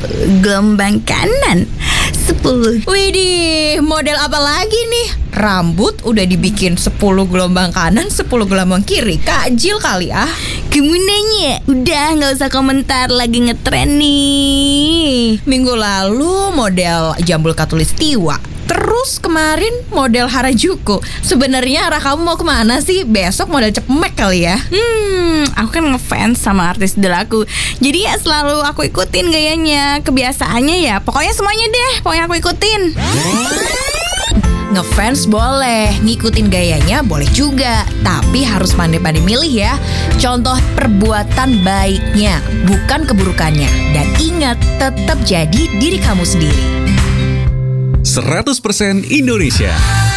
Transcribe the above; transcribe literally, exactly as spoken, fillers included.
gelombang kanan sepuluh. Widih, model apa lagi nih? Rambut udah dibikin sepuluh gelombang kanan, sepuluh gelombang kiri. Kajil kali ah. Kamu nanya? Udah, gak usah komentar, lagi ngetren nih. Minggu lalu model Jambul Khatulistiwa, terus kemarin model Harajuku. Sebenarnya arah kamu mau kemana sih? Besok model Cemek kali ya? Hmm, aku kan ngefans sama artis idola-aku. Jadi ya selalu aku ikutin gayanya. Kebiasaannya ya, pokoknya semuanya deh, pokoknya aku ikutin. Ngefans boleh, ngikutin gayanya boleh juga, tapi harus pandai-pandai milih ya. Contoh perbuatan baiknya, bukan keburukannya. Dan ingat, tetap jadi diri kamu sendiri. seratus persen Indonesia.